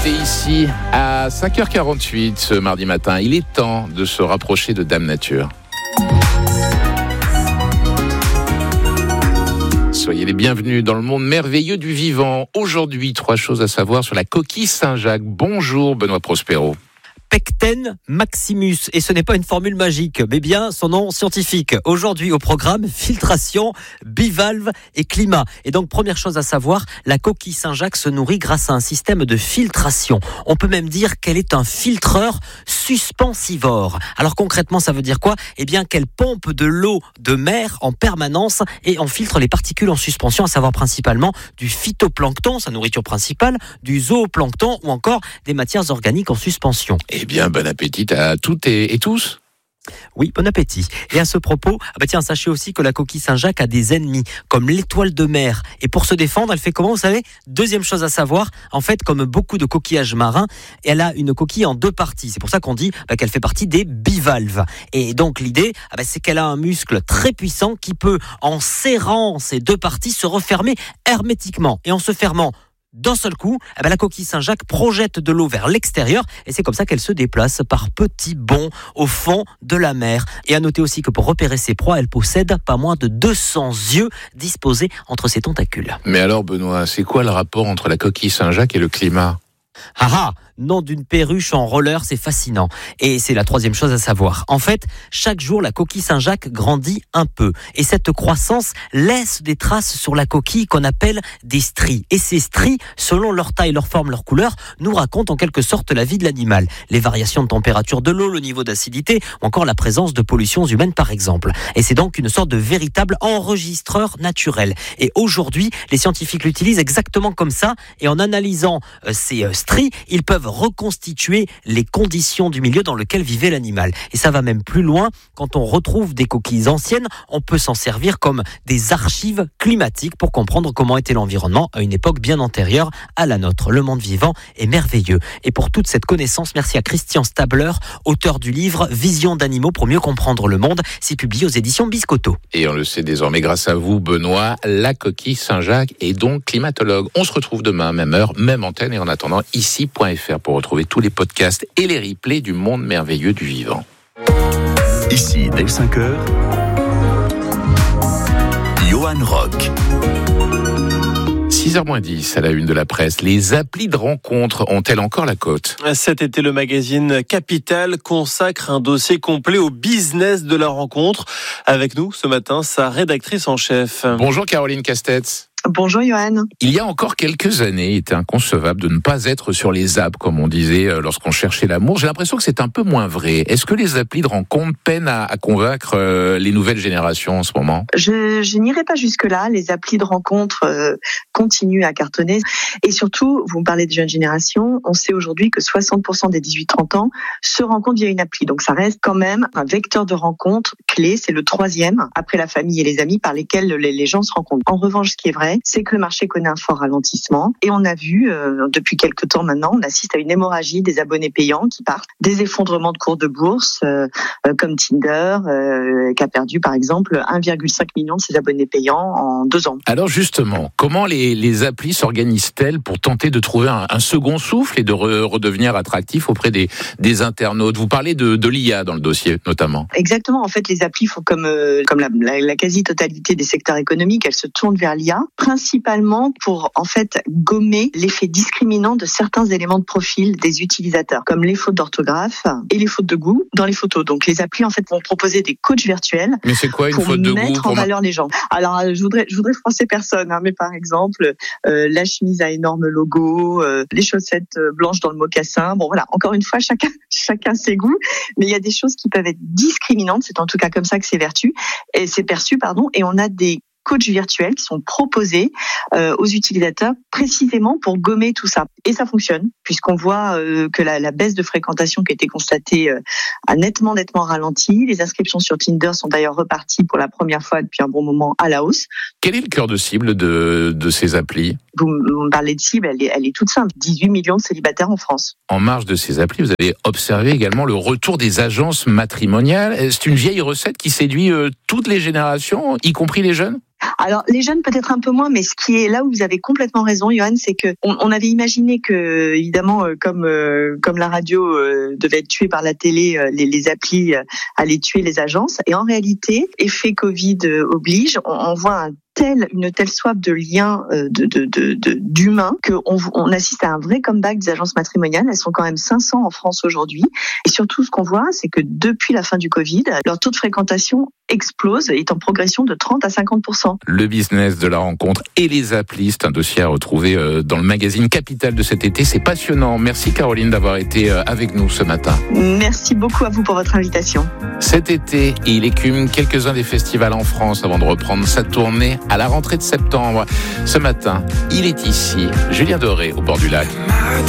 C'était ici à 5h48 ce mardi matin. Il est temps de se rapprocher de Dame Nature. Soyez les bienvenus dans le monde merveilleux du vivant. Aujourd'hui, 3 choses à savoir sur la coquille Saint-Jacques. Bonjour Benoît Prospero. Pecten maximus, et ce n'est pas une formule magique, mais bien son nom scientifique. Aujourd'hui au programme, filtration, bivalve et climat. Et donc première chose à savoir, la coquille Saint-Jacques se nourrit grâce à un système de filtration. On peut même dire qu'elle est un filtreur suspensivore. Alors concrètement, ça veut dire quoi ? Eh bien qu'elle pompe de l'eau de mer en permanence et on filtre les particules en suspension, à savoir principalement du phytoplancton, sa nourriture principale, du zooplancton ou encore des matières organiques en suspension. Eh bien, bon appétit à toutes et tous. Oui, bon appétit. Et à ce propos, sachez aussi que la coquille Saint-Jacques a des ennemis, comme l'étoile de mer. Et pour se défendre, elle fait comment, vous savez ? Deuxième chose à savoir, en fait, comme beaucoup de coquillages marins, elle a une coquille en 2 parties. C'est pour ça qu'on dit qu'elle fait partie des bivalves. Et donc l'idée, c'est qu'elle a un muscle très puissant qui peut, en serrant ces 2 parties, se refermer hermétiquement. Et en se fermant d'un seul coup, la coquille Saint-Jacques projette de l'eau vers l'extérieur et c'est comme ça qu'elle se déplace par petits bonds au fond de la mer. Et à noter aussi que pour repérer ses proies, elle possède pas moins de 200 yeux disposés entre ses tentacules. Mais alors Benoît, c'est quoi le rapport entre la coquille Saint-Jacques et le climat ? Nom d'une perruche en roller, c'est fascinant. Et c'est la 3e chose à savoir. En fait, chaque jour, la coquille Saint-Jacques grandit un peu. Et cette croissance laisse des traces sur la coquille qu'on appelle des stries. Et ces stries, selon leur taille, leur forme, leur couleur, nous racontent en quelque sorte la vie de l'animal. Les variations de température de l'eau, le niveau d'acidité, ou encore la présence de pollutions humaines, par exemple. Et c'est donc une sorte de véritable enregistreur naturel. Et aujourd'hui, les scientifiques l'utilisent exactement comme ça. Et en analysant ces stries, ils peuvent reconstituer les conditions du milieu dans lequel vivait l'animal. Et ça va même plus loin. Quand on retrouve des coquilles anciennes, on peut s'en servir comme des archives climatiques pour comprendre comment était l'environnement à une époque bien antérieure à la nôtre. Le monde vivant est merveilleux. Et pour toute cette connaissance, merci à Christian Stabler, auteur du livre Vision d'animaux pour mieux comprendre le monde. C'est publié aux éditions Biscotto. Et on le sait désormais grâce à vous, Benoît, la coquille Saint-Jacques est donc climatologue. On se retrouve demain, même heure, même antenne. Et en attendant, ici.fr pour retrouver tous les podcasts et les replays du monde merveilleux du vivant. Ici, dès 5h, Johan Rock. 6h-10 à la une de la presse. Les applis de rencontres ont-elles encore la cote ? Cet été, le magazine Capital consacre un dossier complet au business de la rencontre. Avec nous ce matin, sa rédactrice en chef. Bonjour Caroline Castetz. Bonjour Johan. Il y a encore quelques années, il était inconcevable de ne pas être sur les apps, comme on disait lorsqu'on cherchait l'amour. J'ai l'impression que c'est un peu moins vrai. Est-ce que les applis de rencontre peinent à convaincre les nouvelles générations en ce moment ? Je n'irai pas jusque-là. Les applis de rencontre continuent à cartonner. Et surtout, vous me parlez de jeunes générations, on sait aujourd'hui que 60% des 18-30 ans se rencontrent via une appli. Donc ça reste quand même un vecteur de rencontre clé. C'est le 3e, après la famille et les amis, par lesquels les gens se rencontrent. En revanche, ce qui est vrai, c'est que le marché connaît un fort ralentissement et on a vu depuis quelques temps maintenant, on assiste à une hémorragie des abonnés payants qui partent, des effondrements de cours de bourse comme Tinder qui a perdu par exemple 1,5 million de ses abonnés payants en 2 ans. Alors justement, comment les applis s'organisent-elles pour tenter de trouver un second souffle et de redevenir attractifs auprès des internautes ? Vous parlez de l'IA dans le dossier notamment. Exactement, en fait les applis font comme la quasi-totalité des secteurs économiques, elles se tournent vers l'IA, principalement pour en fait gommer l'effet discriminant de certains éléments de profil des utilisateurs, comme les fautes d'orthographe et les fautes de goût dans les photos. Donc les applis en fait vont proposer des coachs virtuels. Mais c'est quoi une faute de goût ? Pour mettre en valeur les gens. Alors je voudrais froisser personne, mais par exemple la chemise à énorme logo, les chaussettes blanches dans le mocassin. Bon voilà, encore une fois chacun ses goûts, mais il y a des choses qui peuvent être discriminantes. C'est en tout cas comme ça que c'est perçu. Et on a des coachs virtuels qui sont proposés aux utilisateurs précisément pour gommer tout ça. Et ça fonctionne, puisqu'on voit que la baisse de fréquentation qui a été constatée a nettement ralenti. Les inscriptions sur Tinder sont d'ailleurs reparties pour la première fois depuis un bon moment à la hausse. Quel est le cœur de cible de ces applis ? Vous me parlez de cible, elle est toute simple. 18 millions de célibataires en France. En marge de ces applis, vous avez observé également le retour des agences matrimoniales. C'est une vieille recette qui séduit toutes les générations, y compris les jeunes ? Alors, les jeunes peut-être un peu moins, mais ce qui est là où vous avez complètement raison, Johan, c'est que on avait imaginé imaginé que, évidemment, comme la radio devait être tuée par la télé, les applis allaient tuer les agences. Et en réalité, effet Covid oblige, on voit une telle soif de liens d'humains qu'on assiste à un vrai comeback des agences matrimoniales. Elles sont quand même 500 en France aujourd'hui. Et surtout, ce qu'on voit, c'est que depuis la fin du Covid, leur taux de fréquentation explose et est en progression de 30 à 50%. Le business de la rencontre et les applis, c'est un dossier à retrouver dans le magazine Capital de cet été. C'est passionnant. Merci Caroline d'avoir été avec nous ce matin. Merci beaucoup à vous pour votre invitation. Cet été, il écume quelques-uns des festivals en France avant de reprendre sa tournée à la rentrée de septembre. Ce matin, il est ici, Julien Doré, au bord du lac.